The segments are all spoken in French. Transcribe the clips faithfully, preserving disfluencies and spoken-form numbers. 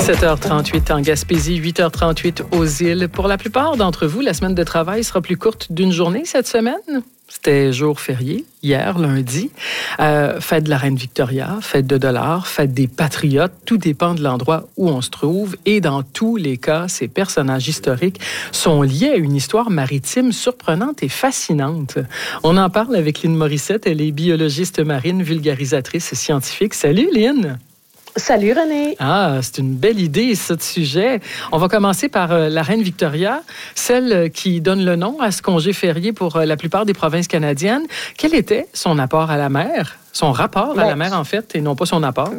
sept heures trente-huit en Gaspésie, huit heures trente-huit aux îles. Pour la plupart d'entre vous, la semaine de travail sera plus courte d'une journée cette semaine. C'était jour férié, hier, lundi. Euh, fête de la Reine Victoria, fête de dollars, fête des patriotes. Tout dépend de l'endroit où on se trouve. Et dans tous les cas, ces personnages historiques sont liés à une histoire maritime surprenante et fascinante. On en parle avec Lynn Morissette. Elle est biologiste marine, vulgarisatrice scientifique. Salut, Lynn! Salut René. Ah, c'est une belle idée, ce sujet. On va commencer par euh, la Reine Victoria, celle qui donne le nom à ce congé férié pour euh, la plupart des provinces canadiennes. Quel était son apport à la mer? Son rapport à ben, la mer, en fait, et non pas son apport?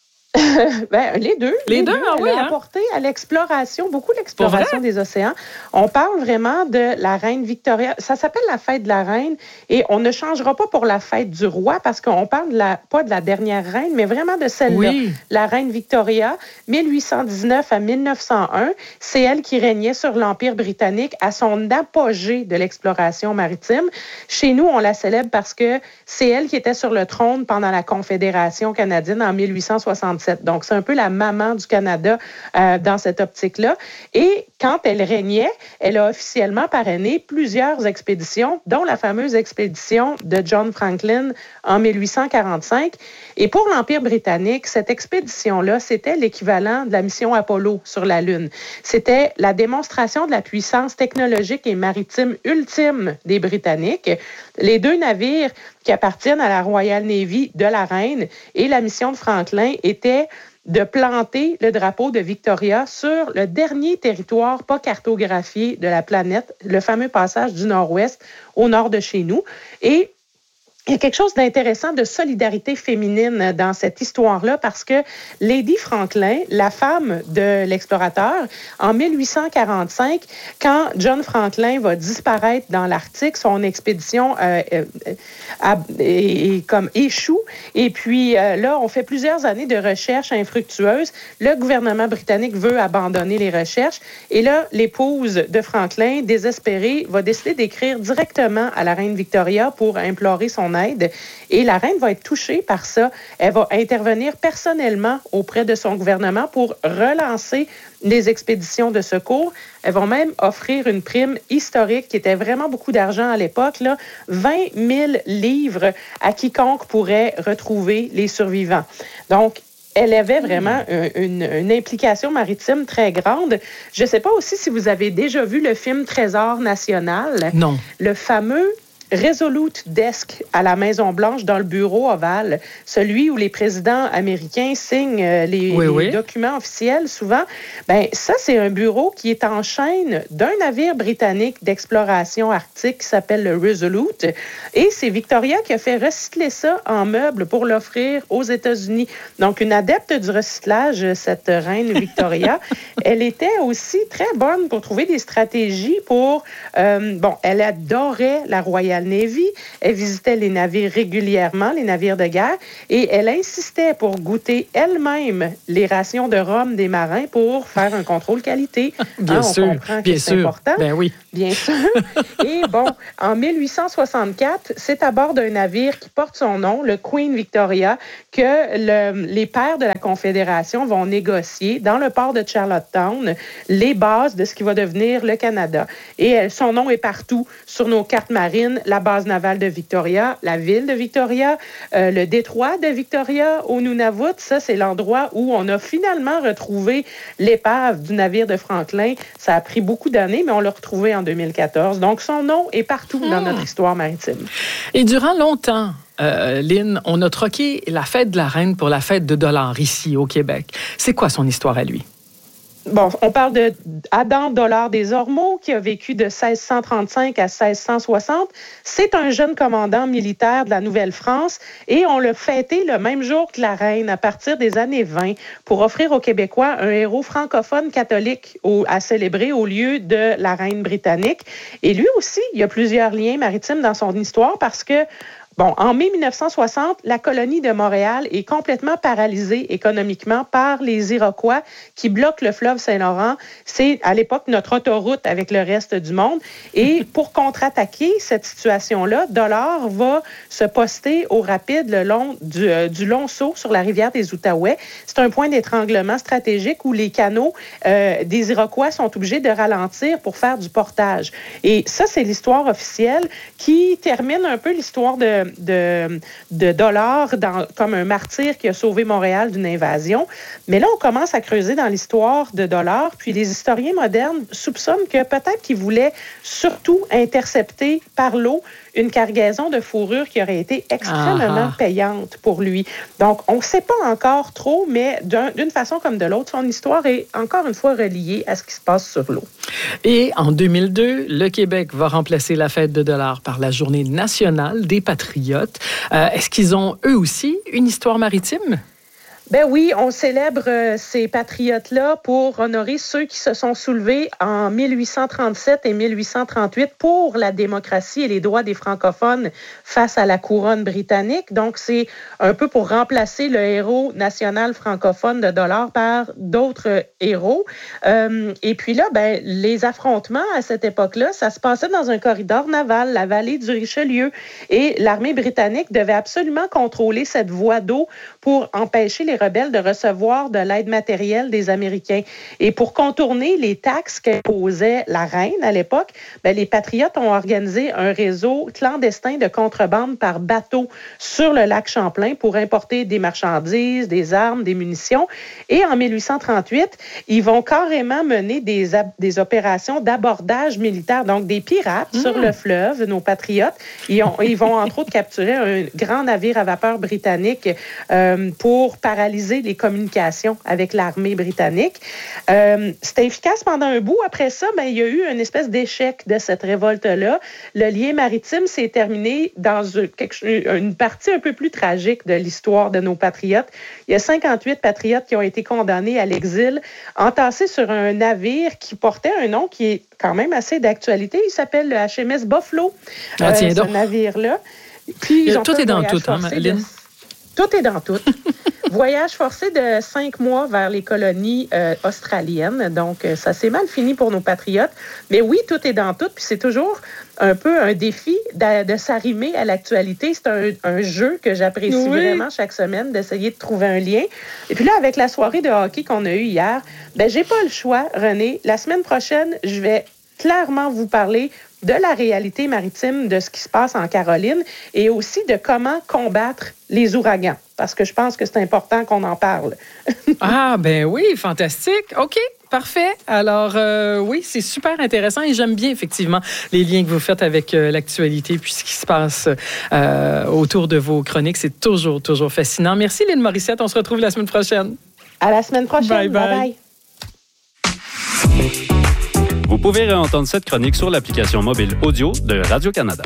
ben, les deux. Les, les deux, deux. ah Elle oui, a hein? apporté à l'exploration, beaucoup l'exploration des océans. On parle vraiment de la Reine Victoria. Ça s'appelle la fête de la Reine et on ne changera pas pour la fête du roi parce qu'on parle de la, pas de la dernière reine, mais vraiment de celle-là. Oui. La Reine Victoria, mille huit cent dix-neuf à mille neuf cent un. C'est elle qui régnait sur l'Empire britannique à son apogée de l'exploration maritime. Chez nous, on la célèbre parce que c'est elle qui était sur le trône pendant la Confédération canadienne en mille huit cent soixante-sept. Donc, c'est un peu la maman du Canada euh, dans cette optique-là. Et quand elle régnait, elle a officiellement parrainé plusieurs expéditions, dont la fameuse expédition de John Franklin en mille huit cent quarante-cinq. Et pour l'Empire britannique, cette expédition-là, c'était l'équivalent de la mission Apollo sur la Lune. C'était la démonstration de la puissance technologique et maritime ultime des Britanniques. Les deux navires qui appartiennent à la Royal Navy de la Reine et la mission de Franklin étaient de planter le drapeau de Victoria sur le dernier territoire pas cartographié de la planète, le fameux passage du Nord-Ouest au nord de chez nous. Et il y a quelque chose d'intéressant de solidarité féminine dans cette histoire-là parce que Lady Franklin, la femme de l'explorateur, en mille huit cent quarante-cinq, quand John Franklin va disparaître dans l'Arctique, son expédition euh, euh, a, est, est comme échoue. Et puis euh, là, on fait plusieurs années de recherches infructueuses. Le gouvernement britannique veut abandonner les recherches. Et là, l'épouse de Franklin, désespérée, va décider d'écrire directement à la reine Victoria pour implorer son aide. Et la reine va être touchée par ça. Elle va intervenir personnellement auprès de son gouvernement pour relancer les expéditions de secours. Elles vont même offrir une prime historique qui était vraiment beaucoup d'argent à l'époque, là, vingt mille livres à quiconque pourrait retrouver les survivants. Donc, elle avait vraiment une, une implication maritime très grande. Je ne sais pas aussi si vous avez déjà vu le film Trésor national. Non. Le fameux Resolute Desk à la Maison-Blanche dans le bureau ovale, celui où les présidents américains signent les, oui, les oui. documents officiels souvent. Ben ça, c'est un bureau qui est en chaîne d'un navire britannique d'exploration arctique qui s'appelle le Resolute. Et c'est Victoria qui a fait recycler ça en meubles pour l'offrir aux États-Unis. Donc, une adepte du recyclage, cette reine Victoria. Elle était aussi très bonne pour trouver des stratégies pour... Euh, bon, elle adorait la Royal Navy. Elle visitait les navires régulièrement, les navires de guerre, et elle insistait pour goûter elle-même les rations de rhum des marins pour faire un contrôle qualité. Bien hein, sûr, on comprend bien que c'est sûr. important. Ben oui. Bien sûr. Et bon, en mille huit cent soixante-quatre, c'est à bord d'un navire qui porte son nom, le Queen Victoria, que le, les pairs de la Confédération vont négocier dans le port de Charlottetown les bases de ce qui va devenir le Canada. Et son nom est partout sur nos cartes marines. La base navale de Victoria, la ville de Victoria, euh, le détroit de Victoria au Nunavut. Ça, c'est l'endroit où on a finalement retrouvé l'épave du navire de Franklin. Ça a pris beaucoup d'années, mais on l'a retrouvé en deux mille quatorze. Donc, son nom est partout mmh. dans notre histoire maritime. Et durant longtemps, euh, Lynn, on a troqué la fête de la Reine pour la fête de dollars ici, au Québec. C'est quoi son histoire à lui? Bon, on parle de Adam Dollard des Ormeaux qui a vécu de seize cent trente-cinq à seize cent soixante. C'est un jeune commandant militaire de la Nouvelle-France et on l'a fêté le même jour que la reine à partir des années vingt pour offrir aux Québécois un héros francophone catholique au, à célébrer au lieu de la reine britannique. Et lui aussi, il y a plusieurs liens maritimes dans son histoire parce que Bon, en mai mille neuf cent soixante, la colonie de Montréal est complètement paralysée économiquement par les Iroquois qui bloquent le fleuve Saint-Laurent. C'est à l'époque notre autoroute avec le reste du monde. Et pour contre-attaquer cette situation-là, Dollard va se poster au rapide le long du, euh, du long saut sur la rivière des Outaouais. C'est un point d'étranglement stratégique où les canaux euh, des Iroquois sont obligés de ralentir pour faire du portage. Et ça, c'est l'histoire officielle qui termine un peu l'histoire de, de, de Dollard dans, comme un martyr qui a sauvé Montréal d'une invasion. Mais là, on commence à creuser dans l'histoire de Dollard, puis les historiens modernes soupçonnent que peut-être qu'il voulait surtout intercepter par l'eau une cargaison de fourrure qui aurait été extrêmement ah. payante pour lui. Donc, on ne sait pas encore trop, mais d'un, d'une façon comme de l'autre, son histoire est encore une fois reliée à ce qui se passe sur l'eau. Et en deux mille deux, le Québec va remplacer la fête de Dollard par la Journée nationale des patriotes. Euh, est-ce qu'ils ont, eux aussi, une histoire maritime? Ben oui, on célèbre euh, ces patriotes-là pour honorer ceux qui se sont soulevés en mille huit cent trente-sept et mille huit cent trente-huit pour la démocratie et les droits des francophones face à la couronne britannique. Donc, c'est un peu pour remplacer le héros national francophone de Dollard par d'autres héros. Euh, et puis là, ben, les affrontements à cette époque-là, ça se passait dans un corridor naval, la vallée du Richelieu. Et l'armée britannique devait absolument contrôler cette voie d'eau pour empêcher les rebelles de recevoir de l'aide matérielle des Américains. Et pour contourner les taxes qu'imposait la reine à l'époque, bien, les patriotes ont organisé un réseau clandestin de contrebande par bateau sur le lac Champlain pour importer des marchandises, des armes, des munitions. Et en mille huit cent trente-huit, ils vont carrément mener des, des opérations d'abordage militaire, donc des pirates mmh. sur le fleuve, nos patriotes. Ils, ont, ils vont entre autres capturer un grand navire à vapeur britannique euh, pour paralyser les communications avec l'armée britannique. Euh, c'était efficace pendant un bout. Après ça, ben, il y a eu une espèce d'échec de cette révolte-là. Le lien maritime s'est terminé dans une partie un peu plus tragique de l'histoire de nos patriotes. Il y a cinquante-huit patriotes qui ont été condamnés à l'exil, entassés sur un navire qui portait un nom qui est quand même assez d'actualité. Il s'appelle le H M S Buffalo, ah, tiens euh, donc. ce navire-là. Puis, ils ont tout est dans tout, hein, Lynn? De... Tout est dans tout. Voyage forcé de cinq mois vers les colonies euh, australiennes. Donc, euh, ça s'est mal fini pour nos patriotes. Mais oui, tout est dans tout. Puis c'est toujours un peu un défi de, de s'arrimer à l'actualité. C'est un, un jeu que j'apprécie oui. vraiment chaque semaine, d'essayer de trouver un lien. Et puis là, avec la soirée de hockey qu'on a eue hier, ben j'ai pas le choix, René. La semaine prochaine, je vais clairement vous parler de la réalité maritime, de ce qui se passe en Caroline et aussi de comment combattre les ouragans, parce que je pense que c'est important qu'on en parle. Ah, ben oui, fantastique. OK, parfait. Alors, euh, oui, c'est super intéressant et j'aime bien, effectivement, les liens que vous faites avec euh, l'actualité puis ce qui se passe euh, autour de vos chroniques. C'est toujours, toujours fascinant. Merci, Lynn Morissette. On se retrouve la semaine prochaine. À la semaine prochaine. Bye, bye. Bye, bye. Vous pouvez réentendre cette chronique sur l'application mobile audio de Radio-Canada.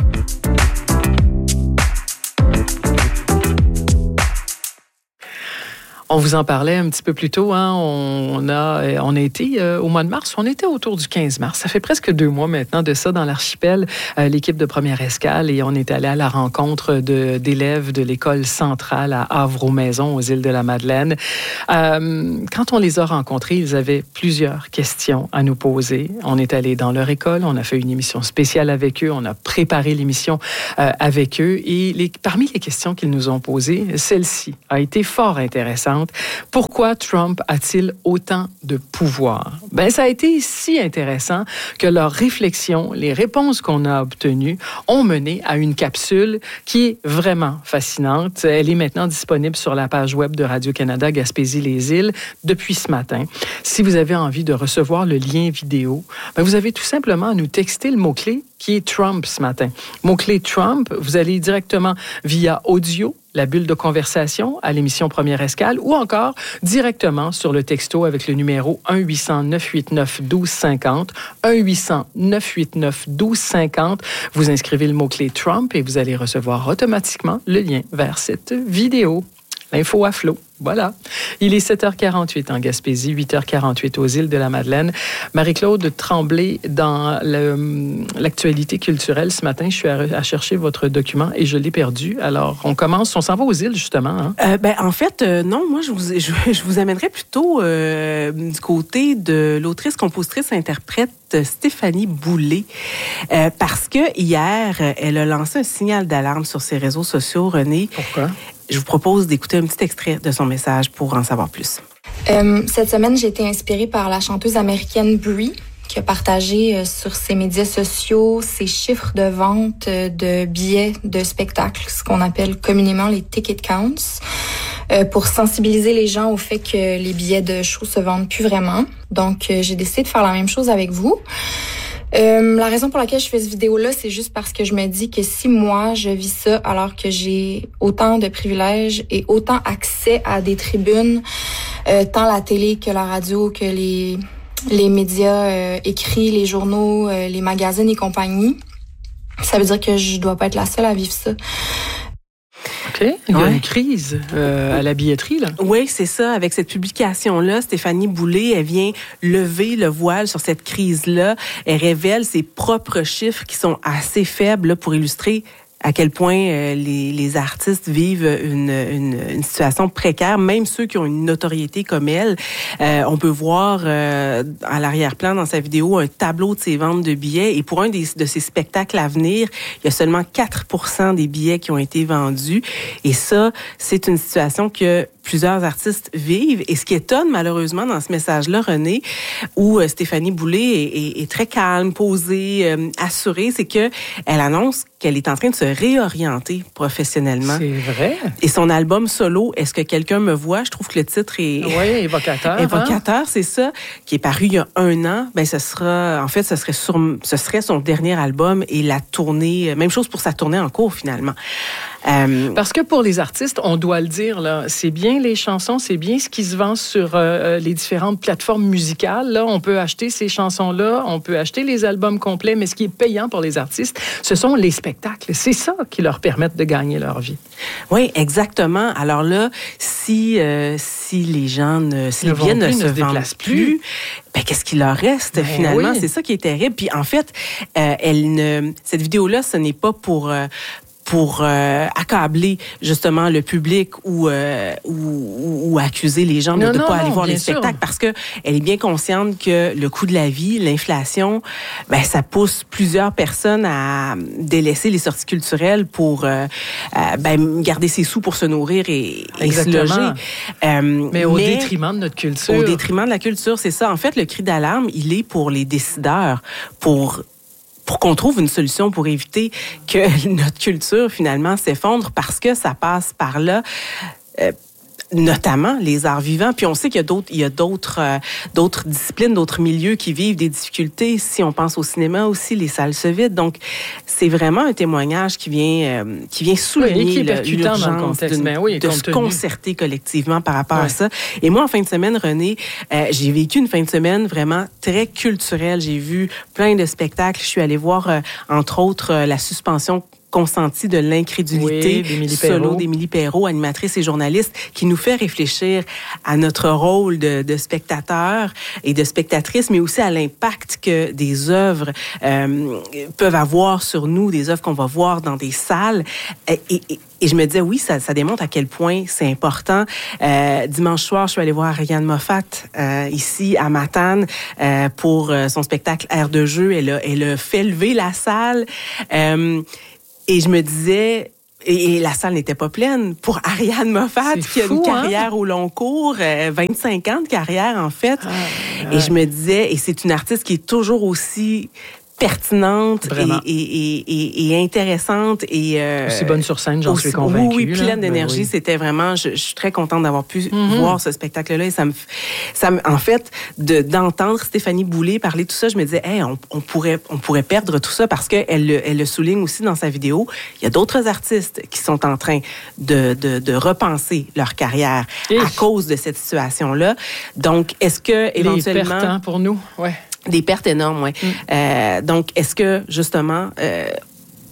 On vous en parlait un petit peu plus tôt. Hein? On, a, on a été euh, au mois de mars. On était autour du quinze mars. Ça fait presque deux mois maintenant de ça dans l'archipel, euh, l'équipe de Première Escale. Et on est allé à la rencontre de, d'élèves de l'école centrale à Havre-aux-Maisons, aux îles de la Madeleine. Euh, quand on les a rencontrés, ils avaient plusieurs questions à nous poser. On est allé dans leur école. On a fait une émission spéciale avec eux. On a préparé l'émission euh, avec eux. Et les, parmi les questions qu'ils nous ont posées, celle-ci a été fort intéressante. Pourquoi Trump a-t-il autant de pouvoir? Ben, ça a été si intéressant que leurs réflexions, les réponses qu'on a obtenues ont mené à une capsule qui est vraiment fascinante. Elle est maintenant disponible sur la page web de Radio-Canada Gaspésie-les-Îles depuis ce matin. Si vous avez envie de recevoir le lien vidéo, ben, vous avez tout simplement à nous texter le mot-clé qui est Trump ce matin. Mot-clé Trump, vous allez directement via audio, la bulle de conversation à l'émission Première Escale ou encore directement sur le texto avec le numéro un huit cent neuf huit neuf un deux cinq zéro, un huit cent neuf huit neuf un deux cinq zéro. Vous inscrivez le mot-clé Trump et vous allez recevoir automatiquement le lien vers cette vidéo. L'info à flot. Voilà. Il est sept heures quarante-huit en Gaspésie, huit heures quarante-huit aux îles de la Madeleine. Marie-Claude Tremblay, dans le, l'actualité culturelle ce matin, je suis à, à chercher votre document et je l'ai perdu. Alors, on commence, on s'en va aux îles justement. Hein? Euh, ben, en fait, euh, non, moi, je vous, je, je vous amènerais plutôt euh, du côté de l'autrice, compositrice, interprète Stéphanie Boulay, euh, parce que hier, elle a lancé un signal d'alarme sur ses réseaux sociaux, René. Pourquoi? Je vous propose d'écouter un petit extrait de son message pour en savoir plus. Euh, cette semaine, j'ai été inspirée par la chanteuse américaine Brie, qui a partagé euh, sur ses médias sociaux ses chiffres de vente euh, de billets de spectacle, ce qu'on appelle communément les ticket counts, euh, pour sensibiliser les gens au fait que les billets de show se vendent plus vraiment. Donc, euh, j'ai décidé de faire la même chose avec vous. Euh, la raison pour laquelle je fais cette vidéo-là, c'est juste parce que je me dis que si moi, je vis ça alors que j'ai autant de privilèges et autant accès à des tribunes, euh, tant la télé que la radio, que les, les médias euh, écrits, les journaux, euh, les magazines et compagnie, ça veut dire que je dois pas être la seule à vivre ça. OK. Il y a ouais. une crise euh, à la billetterie, là. Oui, c'est ça. Avec cette publication-là, Stéphanie Boulay, elle vient lever le voile sur cette crise-là. Elle révèle ses propres chiffres qui sont assez faibles là, pour illustrer à quel point euh, les, les artistes vivent une, une, une situation précaire, même ceux qui ont une notoriété comme elle. Euh, on peut voir euh, à l'arrière-plan dans sa vidéo un tableau de ses ventes de billets. Et pour un des, de ses spectacles à venir, il y a seulement quatre pour cent des billets qui ont été vendus. Et ça, c'est une situation que plusieurs artistes vivent. Et ce qui étonne malheureusement dans ce message-là, René, où euh, Stéphanie Boulay est, est, est très calme, posée, euh, assurée, c'est que elle annonce qu'elle est en train de se réorienter professionnellement. C'est vrai. Et son album solo, Est-ce que quelqu'un me voit? Je trouve que le titre est... Oui, évocateur. évocateur, hein? c'est ça, qui est paru il y a un an. Ben, ce sera, en fait, ce serait, sur, ce serait son dernier album et la tournée, même chose pour sa tournée en cours, finalement. Euh, Parce que pour les artistes, on doit le dire, là, c'est bien les chansons, c'est bien ce qui se vend sur euh, les différentes plateformes musicales. Là, on peut acheter ces chansons-là, on peut acheter les albums complets, mais ce qui est payant pour les artistes, ce sont les spectacles. C'est ça qui leur permettent de gagner leur vie. Oui, exactement. Alors là, si euh, si les gens ne, si les billets ne se, se vendent plus, ben qu'est-ce qu'il leur reste ben finalement? Oui. C'est ça qui est terrible. Puis en fait, euh, elle ne, cette vidéo-là, ce n'est pas pour euh, pour euh, accabler justement le public ou, euh, ou, ou accuser les gens de ne pas aller voir les spectacles sûr. Parce que elle est bien consciente que le coût de la vie, l'inflation, ben ça pousse plusieurs personnes à délaisser les sorties culturelles pour euh, euh, ben, garder ses sous pour se nourrir et, et se loger. Euh, mais au mais, détriment de notre culture. Au détriment de la culture, c'est ça. En fait, le cri d'alarme, il est pour les décideurs, pour pour qu'on trouve une solution pour éviter que notre culture, finalement, s'effondre parce que ça passe par là. Euh, notamment les arts vivants. Puis on sait qu'il y a d'autres, il y a d'autres, euh, d'autres disciplines, d'autres milieux qui vivent des difficultés. Si on pense au cinéma aussi, les salles se vident. Donc, c'est vraiment un témoignage qui vient, euh, qui vient souligner oui, qui est l'urgence de, oui, de se concerter collectivement par rapport ouais. à ça. Et moi, en fin de semaine, René, euh, j'ai vécu une fin de semaine vraiment très culturelle. J'ai vu plein de spectacles. Je suis allée voir, euh, entre autres, euh, la suspension consentie de l'incrédulité oui, solo d'Émilie Perrault, animatrice et journaliste, qui nous fait réfléchir à notre rôle de, de spectateur et de spectatrice, mais aussi à l'impact que des œuvres euh, peuvent avoir sur nous, des œuvres qu'on va voir dans des salles. Et, et, et je me disais, oui, ça, ça démontre à quel point c'est important. Euh, dimanche soir, je suis allée voir Ariane Moffat euh, ici à Matane euh, pour euh, son spectacle Air de jeu. Elle a, elle a fait lever la salle. Euh, Et je me disais, et la salle n'était pas pleine, pour Ariane Moffat, qui a une carrière hein? au long cours, euh, vingt-cinq ans de carrière en fait. Ah, ouais. Et je me disais, et c'est une artiste qui est toujours aussi pertinente et, et, et, et intéressante. Et, euh, aussi bonne sur scène, j'en aussi, suis convaincue. Oui, oui pleine là. d'énergie. Ben oui. C'était vraiment, je, je suis très contente d'avoir pu mm-hmm. voir ce spectacle-là. Et ça me, ça me, en fait, de, d'entendre Stéphanie Boulay parler de tout ça, je me disais, hey, on, on, pourrait, on pourrait perdre tout ça parce qu'elle elle le souligne aussi dans sa vidéo. Il y a d'autres artistes qui sont en train de, de, de repenser leur carrière et à cause de cette situation-là. Donc, est-ce que, éventuellement... Les pertes, hein, pour nous, ouais. Des pertes énormes, oui. Mm. Euh, donc, est-ce que, justement, euh,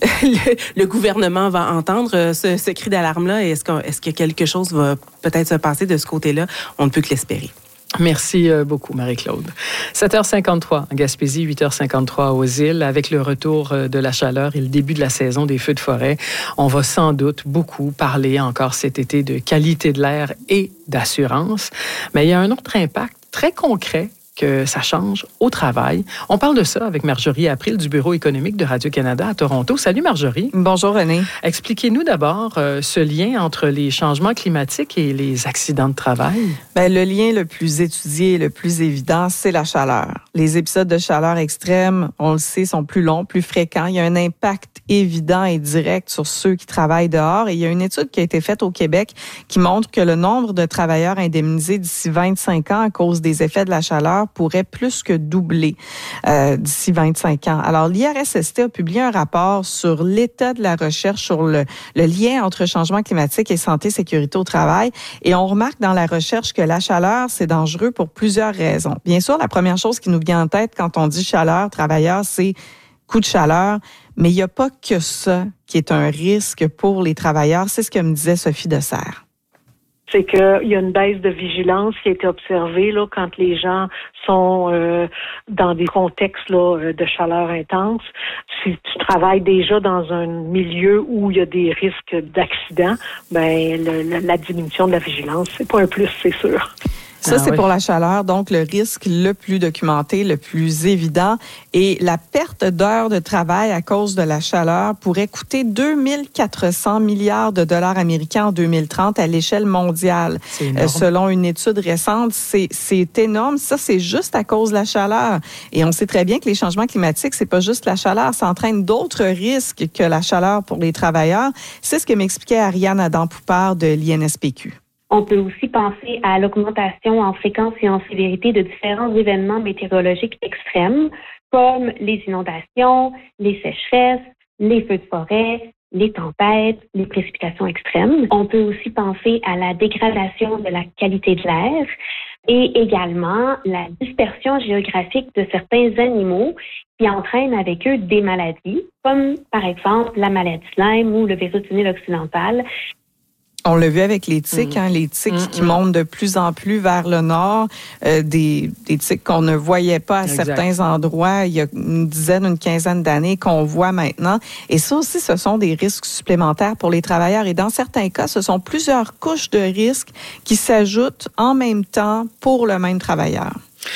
le, le gouvernement va entendre ce, ce cri d'alarme-là? Est-ce, qu'on, est-ce que quelque chose va peut-être se passer de ce côté-là? On ne peut que l'espérer. Merci beaucoup, Marie-Claude. sept heures cinquante-trois en Gaspésie, huit heures cinquante-trois aux îles. Avec le retour de la chaleur et le début de la saison des feux de forêt, on va sans doute beaucoup parler encore cet été de qualité de l'air et d'assurance. Mais il y a un autre impact très concret que ça change au travail. On parle de ça avec Marjorie April du Bureau économique de Radio-Canada à Toronto. Salut Marjorie. Bonjour René. Expliquez-nous d'abord euh, ce lien entre les changements climatiques et les accidents de travail. Bien, le lien le plus étudié et le plus évident, c'est la chaleur. Les épisodes de chaleur extrême, on le sait, sont plus longs, plus fréquents. Il y a un impact évident et direct sur ceux qui travaillent dehors. Et il y a une étude qui a été faite au Québec qui montre que le nombre de travailleurs indemnisés d'ici vingt-cinq ans à cause des effets de la chaleur pourrait plus que doubler euh, d'ici vingt-cinq ans. Alors, l'I R S S T a publié un rapport sur l'état de la recherche sur le, le lien entre changement climatique et santé-sécurité au travail. Et on remarque dans la recherche que la chaleur, c'est dangereux pour plusieurs raisons. Bien sûr, la première chose qui nous vient en tête quand on dit chaleur, travailleur, c'est coup de chaleur. Mais il n'y a pas que ça qui est un risque pour les travailleurs. C'est ce que me disait Sophie Dessert. C'est qu'il y a une baisse de vigilance qui a été observée là, quand les gens sont euh, dans des contextes là, de chaleur intense. Si tu travailles déjà dans un milieu où il y a des risques d'accident, ben le, le, la diminution de la vigilance, c'est pas un plus, c'est sûr. Ça, ah, c'est oui. pour la chaleur, donc le risque le plus documenté, le plus évident. Et la perte d'heures de travail à cause de la chaleur pourrait coûter deux mille quatre cents milliards de dollars américains en deux mille trente à l'échelle mondiale. C'est énorme. Euh, selon une étude récente, c'est, c'est énorme. Ça, c'est juste à cause de la chaleur. Et on sait très bien que les changements climatiques, c'est pas juste la chaleur, ça entraîne d'autres risques que la chaleur pour les travailleurs. C'est ce que m'expliquait Ariane Adam-Poupard de l'I N S P Q. On peut aussi penser à l'augmentation en fréquence et en sévérité de différents événements météorologiques extrêmes, comme les inondations, les sécheresses, les feux de forêt, les tempêtes, les précipitations extrêmes. On peut aussi penser à la dégradation de la qualité de l'air et également la dispersion géographique de certains animaux qui entraînent avec eux des maladies, comme par exemple la maladie de Lyme ou le virus du Nil occidental. On l'a vu avec les tiques, mmh. hein, les tiques mmh. qui montent de plus en plus vers le nord, euh, des, des tiques qu'on ne voyait pas à exact. Certains endroits il y a une dizaine, une quinzaine d'années qu'on voit maintenant. Et ça aussi, ce sont des risques supplémentaires pour les travailleurs. Et dans certains cas, ce sont plusieurs couches de risques qui s'ajoutent en même temps pour le même travailleur.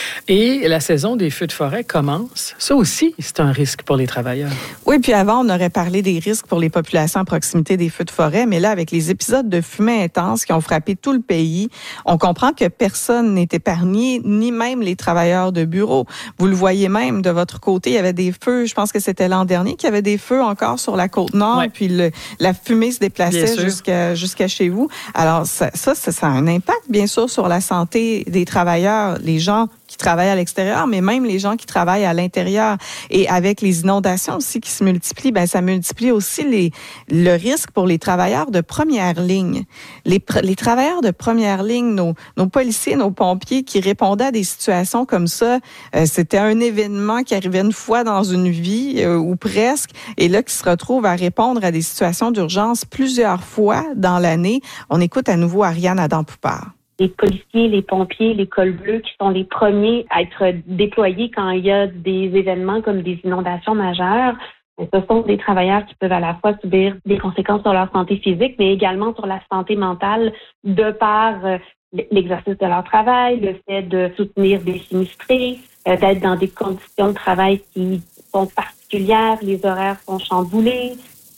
Et la saison des feux de forêt commence. Ça aussi, c'est un risque pour les travailleurs. Oui, puis avant, on aurait parlé des risques pour les populations à proximité des feux de forêt, mais là, avec les épisodes de fumée intense qui ont frappé tout le pays, on comprend que personne n'est épargné, ni même les travailleurs de bureau. Vous le voyez même de votre côté, il y avait des feux, je pense que c'était l'an dernier, qu'il y avait des feux encore sur la côte nord, ouais. puis le, la fumée se déplaçait jusqu'à, jusqu'à chez vous. Alors, ça, ça, ça a un impact, bien sûr, sur la santé des travailleurs, les gens qui travaillent à l'extérieur, mais même les gens qui travaillent à l'intérieur. Et avec les inondations aussi qui se multiplient, ben ça multiplie aussi les, le risque pour les travailleurs de première ligne. Les, les travailleurs de première ligne, nos, nos policiers, nos pompiers qui répondaient à des situations comme ça, euh, c'était un événement qui arrivait une fois dans une vie, euh, ou presque, et là qui se retrouvent à répondre à des situations d'urgence plusieurs fois dans l'année. On écoute à nouveau Ariane Adam-Poupard. Les policiers, les pompiers, les cols bleus qui sont les premiers à être déployés quand il y a des événements comme des inondations majeures. Ce sont des travailleurs qui peuvent à la fois subir des conséquences sur leur santé physique, mais également sur la santé mentale de par l'exercice de leur travail, le fait de soutenir des sinistrés, d'être dans des conditions de travail qui sont particulières, les horaires sont chamboulés.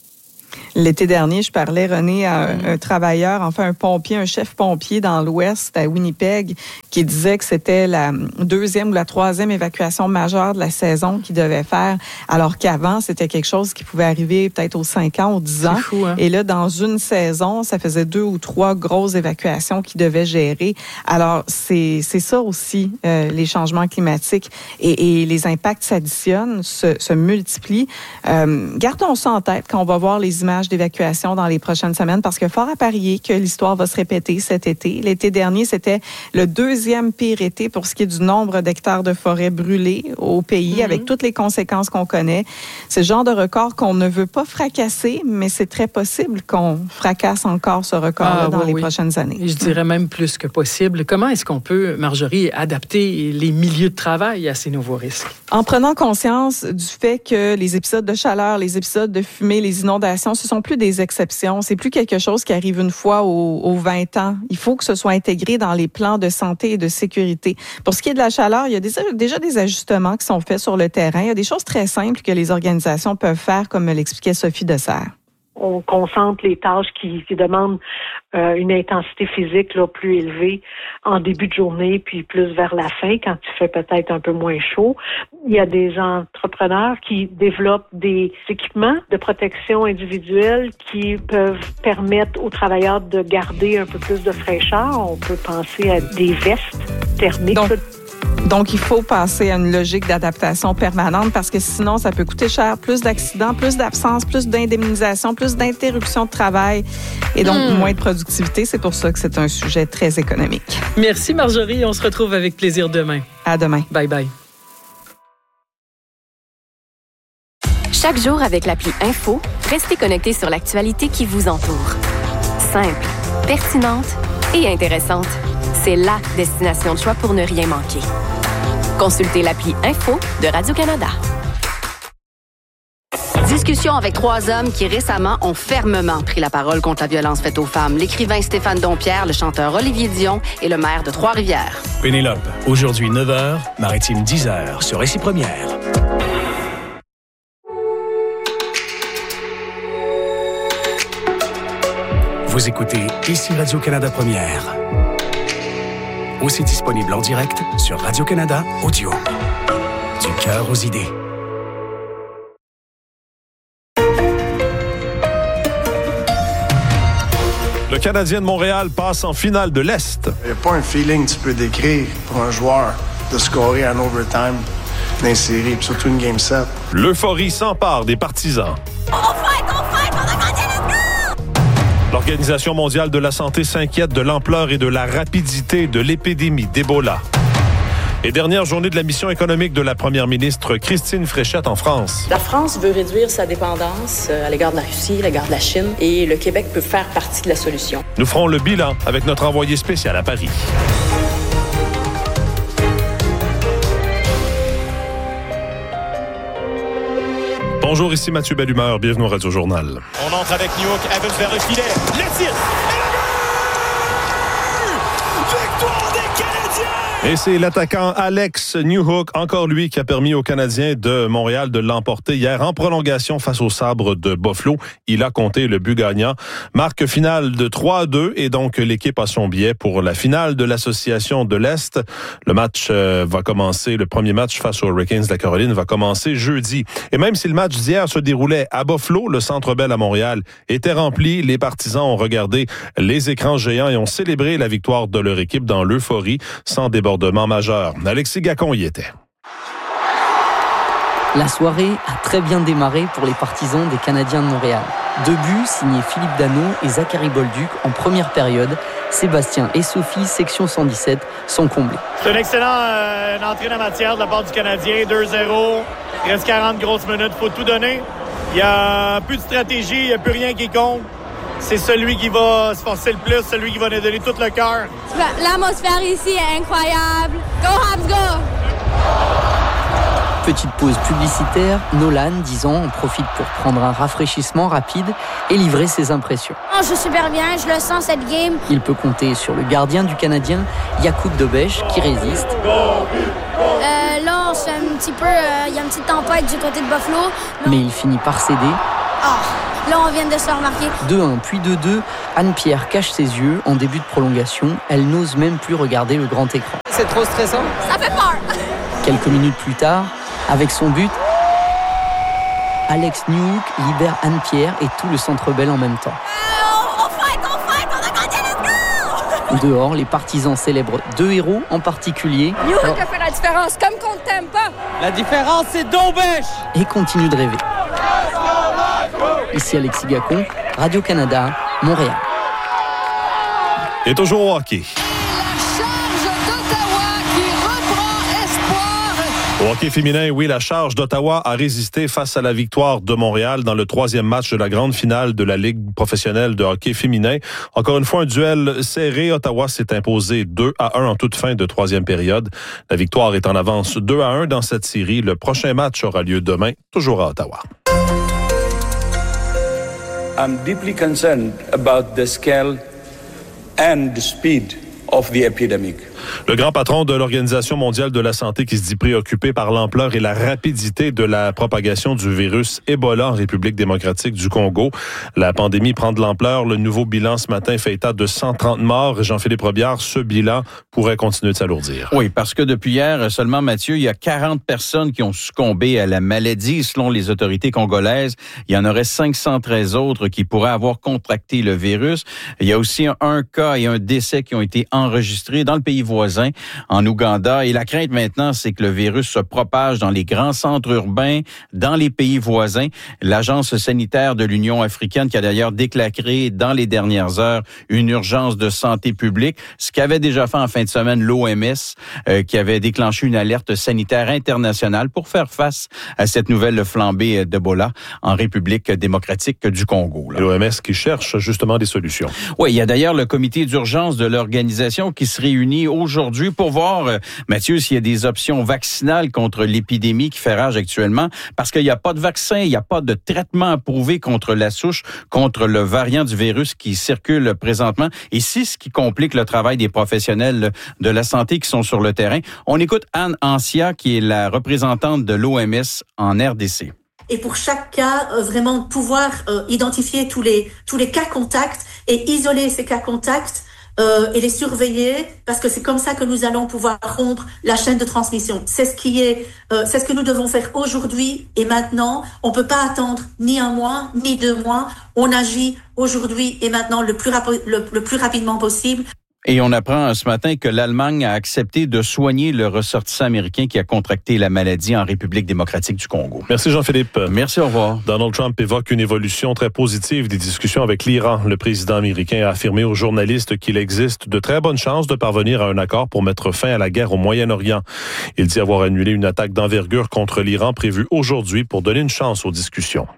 L'été dernier, je parlais, René, à un, un travailleur, enfin un pompier, un chef pompier dans l'Ouest, à Winnipeg, qui disait que c'était la deuxième ou la troisième évacuation majeure de la saison qu'il devait faire, alors qu'avant, c'était quelque chose qui pouvait arriver peut-être aux cinq ans, aux dix ans. C'est fou, hein? Et là, dans une saison, ça faisait deux ou trois grosses évacuations qu'il devait gérer. Alors, c'est, c'est ça aussi, euh, les changements climatiques. Et, et les impacts s'additionnent, se, se multiplient. Euh, gardons ça en tête quand on va voir les images images d'évacuation dans les prochaines semaines parce que fort à parier que l'histoire va se répéter cet été. L'été dernier, c'était le deuxième pire été pour ce qui est du nombre d'hectares de forêt brûlés au pays, mm-hmm. avec toutes les conséquences qu'on connaît. C'est le genre de record qu'on ne veut pas fracasser, mais c'est très possible qu'on fracasse encore ce record ah, dans oui, les oui. prochaines années. Et je dirais même plus que possible. Comment est-ce qu'on peut, Marjorie, adapter les milieux de travail à ces nouveaux risques? En prenant conscience du fait que les épisodes de chaleur, les épisodes de fumée, les inondations, ce sont plus des exceptions. C'est plus quelque chose qui arrive une fois aux, aux vingt ans. Il faut que ce soit intégré dans les plans de santé et de sécurité. Pour ce qui est de la chaleur, il y a des, déjà des ajustements qui sont faits sur le terrain. Il y a des choses très simples que les organisations peuvent faire, comme l'expliquait Sophie Dessert. On concentre les tâches qui, qui demandent euh, une intensité physique là, plus élevée en début de journée, puis plus vers la fin, quand il fait peut-être un peu moins chaud. Il y a des entrepreneurs qui développent des équipements de protection individuelle qui peuvent permettre aux travailleurs de garder un peu plus de fraîcheur. On peut penser à des vestes thermiques. Donc, Donc, il faut passer à une logique d'adaptation permanente parce que sinon, ça peut coûter cher. Plus d'accidents, plus d'absences, plus d'indemnisation, plus d'interruptions de travail et donc mmh. moins de productivité. C'est pour ça que c'est un sujet très économique. Merci Marjorie. On se retrouve avec plaisir demain. À demain. Bye bye. Chaque jour avec l'appli Info, restez connectés sur l'actualité qui vous entoure. Simple, pertinente et intéressante. C'est la destination de choix pour ne rien manquer. Consultez l'appli Info de Radio-Canada. Discussion avec trois hommes qui récemment ont fermement pris la parole contre la violence faite aux femmes. L'écrivain Stéphane Dompierre, le chanteur Olivier Dion et le maire de Trois-Rivières. Pénélope, aujourd'hui neuf heures, Maritime dix heures sur Récit Première. Vous écoutez Ici Radio-Canada Première. Aussi disponible en direct sur Radio-Canada Audio. Du cœur aux idées. Le Canadien de Montréal passe en finale de l'Est. Il n'y a pas un feeling que tu peux décrire pour un joueur de scorer en overtime dans une série, puis surtout une game sept. L'euphorie s'empare des partisans. On fight, on fight, on a gagné, let's go! L'Organisation mondiale de la santé s'inquiète de l'ampleur et de la rapidité de l'épidémie d'Ebola. Et dernière journée de la mission économique de la première ministre Christine Fréchette en France. La France veut réduire sa dépendance à l'égard de la Russie, à l'égard de la Chine, et le Québec peut faire partie de la solution. Nous ferons le bilan avec notre envoyé spécial à Paris. Bonjour, ici Mathieu Bellumeur. Bienvenue au Radio Journal. On entre avec Newhook, Evans vers le filet. Le tir! Victoire des Canadiens! Et c'est l'attaquant Alex Newhook, encore lui, qui a permis aux Canadiens de Montréal de l'emporter hier en prolongation face aux Sabres de Buffalo. Il a compté le but gagnant. Marque finale de trois à deux et donc l'équipe a son billet pour la finale de l'Association de l'Est. Le match euh, va commencer, le premier match face aux Hurricanes de la Caroline va commencer jeudi. Et même si le match d'hier se déroulait à Buffalo, le Centre Bell à Montréal était rempli. Les partisans ont regardé les écrans géants et ont célébré la victoire de leur équipe dans l'euphorie sans débordement majeur. Alexis Gacon y était. La soirée a très bien démarré pour les partisans des Canadiens de Montréal. Deux buts signés Philippe Danault et Zachary Bolduc en première période. Sébastien et Sophie, section cent dix-sept, sont comblés. C'est une excellente euh, une entrée en matière de la part du Canadien. deux zéro, il reste quarante grosses minutes, il faut tout donner. Il n'y a plus de stratégie, il n'y a plus rien qui compte. C'est celui qui va se forcer le plus, celui qui va nous donner tout le cœur. L'atmosphère ici est incroyable. Go Habs, go! Petite pause publicitaire, Nolan, dix ans, en profite pour prendre un rafraîchissement rapide et livrer ses impressions. Oh, je suis super bien, je le sens cette game. Il peut compter sur le gardien du Canadien, Jakub Dobeš, qui résiste. Euh, là, c'est un petit peu... Il euh, y a une petite tempête du côté de Buffalo. Mais, Mais il finit par céder. Oh, là, on vient de se remarquer. deux un, puis deux deux. Anne-Pierre cache ses yeux en début de prolongation. Elle n'ose même plus regarder le grand écran. C'est trop stressant. Ça fait peur. Quelques minutes plus tard, avec son but, Alex Newhook libère Anne-Pierre et tout le Centre Bell en même temps. Euh, on fight, on fight, on a gagné, let's go! Dehors, les partisans célèbrent deux héros en particulier. Newhook oh. a fait la différence, comme qu'on t'aime pas. La différence, c'est Dobeš! Et continue de rêver. Ici Alexis Gacon, Radio-Canada, Montréal. Et toujours au hockey. Au hockey féminin, oui, la charge d'Ottawa a résisté face à la victoire de Montréal dans le troisième match de la grande finale de la Ligue professionnelle de hockey féminin. Encore une fois, un duel serré. Ottawa s'est imposé deux à un en toute fin de troisième période. La victoire est en avance deux à un dans cette série. Le prochain match aura lieu demain, toujours à Ottawa. I'm deeply concerned about the scale and the speed of the epidemic. Le grand patron de l'Organisation mondiale de la santé qui se dit préoccupé par l'ampleur et la rapidité de la propagation du virus Ebola en République démocratique du Congo. La pandémie prend de l'ampleur. Le nouveau bilan ce matin fait état de cent trente morts. Jean-Philippe Robillard, ce bilan pourrait continuer de s'alourdir. Oui, parce que depuis hier seulement, Mathieu, il y a quarante personnes qui ont succombé à la maladie selon les autorités congolaises. Il y en aurait cinq cent treize autres qui pourraient avoir contracté le virus. Il y a aussi un cas et un décès qui ont été enregistrés dans le pays voisin, en Ouganda. Et la crainte maintenant, c'est que le virus se propage dans les grands centres urbains, dans les pays voisins. L'Agence sanitaire de l'Union africaine qui a d'ailleurs déclaré dans les dernières heures une urgence de santé publique, ce qu'avait déjà fait en fin de semaine l'O M S, euh, qui avait déclenché une alerte sanitaire internationale pour faire face à cette nouvelle flambée d'Ebola en République démocratique du Congo. L'O M S qui cherche justement des solutions. Oui, il y a d'ailleurs le comité d'urgence de l'organisation qui se réunit aujourd'hui pour voir, euh, Mathieu, s'il y a des options vaccinales contre l'épidémie qui fait rage actuellement, parce qu'il n'y a pas de vaccin, il n'y a pas de traitement approuvé contre la souche, contre le variant du virus qui circule présentement. Et c'est ce qui complique le travail des professionnels de la santé qui sont sur le terrain. On écoute Anne Ancia, qui est la représentante de l'O M S en R D C. Et pour chaque cas, euh, vraiment pouvoir euh, identifier tous les tous les cas contacts et isoler ces cas contacts euh, et les surveiller, parce que c'est comme ça que nous allons pouvoir rompre la chaîne de transmission. C'est ce qui est, euh, c'est ce que nous devons faire aujourd'hui et maintenant. On peut pas attendre ni un mois ni deux mois. On agit aujourd'hui et maintenant le plus rapi- le, le plus rapidement possible. Et on apprend ce matin que l'Allemagne a accepté de soigner le ressortissant américain qui a contracté la maladie en République démocratique du Congo. Merci Jean-Philippe. Merci, au revoir. Donald Trump évoque une évolution très positive des discussions avec l'Iran. Le président américain a affirmé aux journalistes qu'il existe de très bonnes chances de parvenir à un accord pour mettre fin à la guerre au Moyen-Orient. Il dit avoir annulé une attaque d'envergure contre l'Iran prévue aujourd'hui pour donner une chance aux discussions.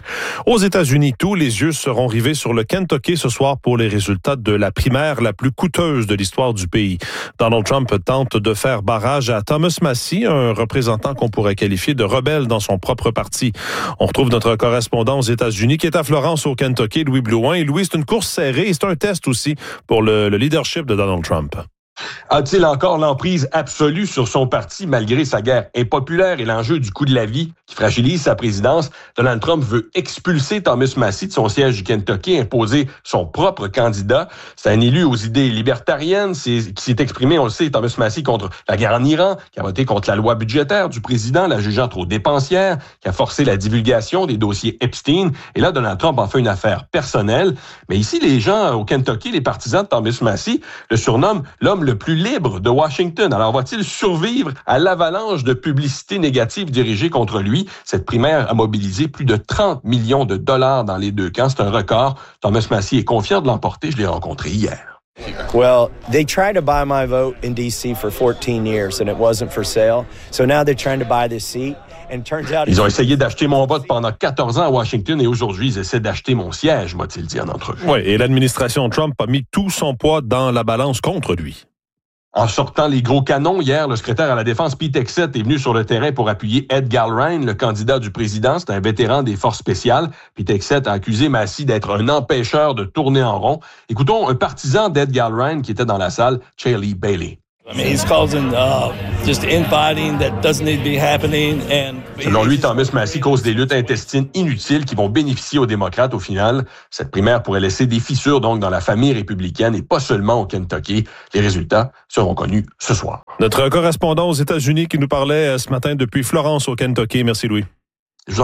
Aux États-Unis, tous les yeux seront rivés sur le Kentucky ce soir pour les résultats de la primaire la plus coûteuse de l'histoire du pays. Donald Trump tente de faire barrage à Thomas Massie, un représentant qu'on pourrait qualifier de rebelle dans son propre parti. On retrouve notre correspondant aux États-Unis qui est à Florence au Kentucky, Louis Blouin. Et Louis, c'est une course serrée et c'est un test aussi pour le, le leadership de Donald Trump. A-t-il encore l'emprise absolue sur son parti malgré sa guerre impopulaire et l'enjeu du coût de la vie qui fragilise sa présidence? Donald Trump veut expulser Thomas Massie de son siège du Kentucky, imposer son propre candidat. C'est un élu aux idées libertariennes c'est, qui s'est exprimé, on le sait, Thomas Massie, contre la guerre en Iran, qui a voté contre la loi budgétaire du président, la jugeant trop dépensière, qui a forcé la divulgation des dossiers Epstein. Et là, Donald Trump en fait une affaire personnelle. Mais ici, les gens au Kentucky, les partisans de Thomas Massie, le surnomment l'homme le plus libre de Washington. Alors, va-t-il survivre à l'avalanche de publicité négative dirigée contre lui? Cette primaire a mobilisé plus de trente millions de dollars dans les deux camps. C'est un record. Thomas Massie est confiant de l'emporter. Je l'ai rencontré hier. Well, they tried to buy my vote in D C for fourteen years and it wasn't for sale. So now they're trying to buy this seat. Ils ont essayé d'acheter mon vote pendant quatorze ans à Washington et aujourd'hui, ils essaient d'acheter mon siège, m'a-t-il dit en entrevue. Oui, et l'administration Trump a mis tout son poids dans la balance contre lui. En sortant les gros canons, hier, le secrétaire à la Défense, Pete Hegseth, est venu sur le terrain pour appuyer Ed Gallrein, le candidat du président. C'est un vétéran des forces spéciales. Pete Hegseth a accusé Massie d'être un empêcheur de tourner en rond. Écoutons un partisan d'Ed Gallrein qui était dans la salle, Chaley Bailey. I mean, he's causing uh, just infighting that doesn't need to be happening. And selon lui, Thomas Massie cause des luttes intestines inutiles qui vont bénéficier aux démocrates au final. Cette primaire pourrait laisser des fissures donc dans la famille républicaine et pas seulement au Kentucky. Les résultats seront connus ce soir. Notre correspondant aux États-Unis qui nous parlait ce matin depuis Florence au Kentucky. Merci Louis. Je vous en prie.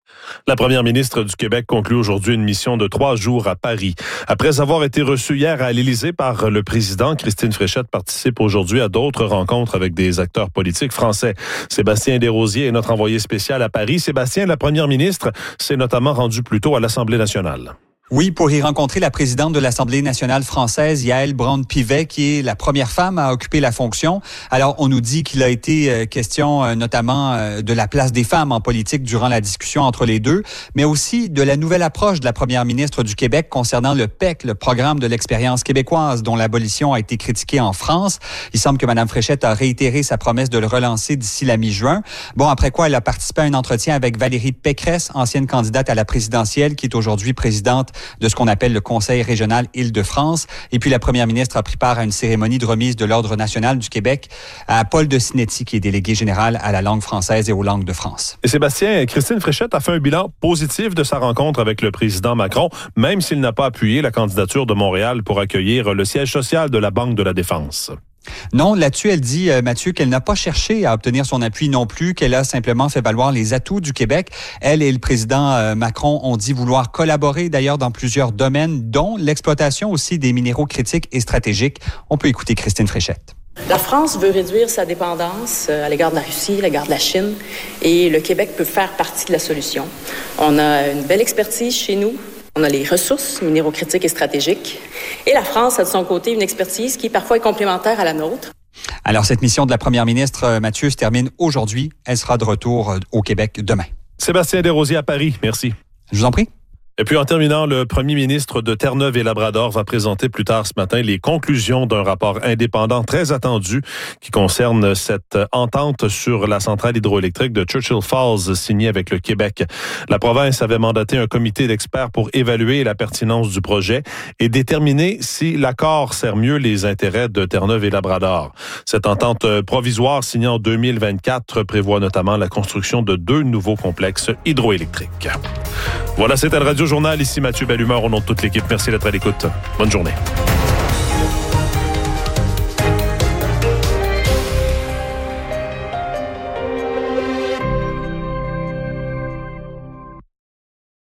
La première ministre du Québec conclut aujourd'hui une mission de trois jours à Paris. Après avoir été reçue hier à l'Élysée par le président, Christine Fréchette participe aujourd'hui à d'autres rencontres avec des acteurs politiques français. Sébastien Desrosiers est notre envoyé spécial à Paris. Sébastien, la première ministre s'est notamment rendue plus tôt à l'Assemblée nationale. Oui, pour y rencontrer la présidente de l'Assemblée nationale française, Yaël Braun-Pivet, qui est la première femme à occuper la fonction. Alors, on nous dit qu'il a été euh, question euh, notamment euh, de la place des femmes en politique durant la discussion entre les deux, mais aussi de la nouvelle approche de la première ministre du Québec concernant le P E Q, le programme de l'expérience québécoise, dont l'abolition a été critiquée en France. Il semble que Mme Fréchette a réitéré sa promesse de le relancer d'ici la mi-juin. Bon, après quoi, elle a participé à un entretien avec Valérie Pécresse, ancienne candidate à la présidentielle, qui est aujourd'hui présidente de ce qu'on appelle le Conseil régional Île-de-France. Et puis, la première ministre a pris part à une cérémonie de remise de l'Ordre national du Québec à Paul de Sinetti, qui est délégué général à la langue française et aux langues de France. Et Sébastien, Christine Fréchette a fait un bilan positif de sa rencontre avec le président Macron, même s'il n'a pas appuyé la candidature de Montréal pour accueillir le siège social de la Banque de la Défense. Non, là-dessus, elle dit, euh, Mathieu, qu'elle n'a pas cherché à obtenir son appui non plus, qu'elle a simplement fait valoir les atouts du Québec. Elle et le président euh, Macron ont dit vouloir collaborer d'ailleurs dans plusieurs domaines, dont l'exploitation aussi des minéraux critiques et stratégiques. On peut écouter Christine Fréchette. La France veut réduire sa dépendance à l'égard de la Russie, à l'égard de la Chine, et le Québec peut faire partie de la solution. On a une belle expertise chez nous. On a les ressources minéraux critiques et stratégiques. Et la France a de son côté une expertise qui parfois est complémentaire à la nôtre. Alors, cette mission de la première ministre, Mathieu, se termine aujourd'hui. Elle sera de retour au Québec demain. Sébastien Desrosiers à Paris, merci. Je vous en prie. Et puis en terminant, le premier ministre de Terre-Neuve et Labrador va présenter plus tard ce matin les conclusions d'un rapport indépendant très attendu qui concerne cette entente sur la centrale hydroélectrique de Churchill Falls signée avec le Québec. La province avait mandaté un comité d'experts pour évaluer la pertinence du projet et déterminer si l'accord sert mieux les intérêts de Terre-Neuve et Labrador. Cette entente provisoire signée en deux mille vingt-quatre prévoit notamment la construction de deux nouveaux complexes hydroélectriques. Voilà, c'était le Radio Journal. Ici Mathieu Bellumeur au nom de toute l'équipe. Merci d'être à l'écoute. Bonne journée.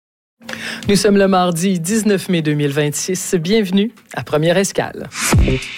Nous sommes le mardi dix-neuf mai deux mille vingt-six. Bienvenue à Première Escale.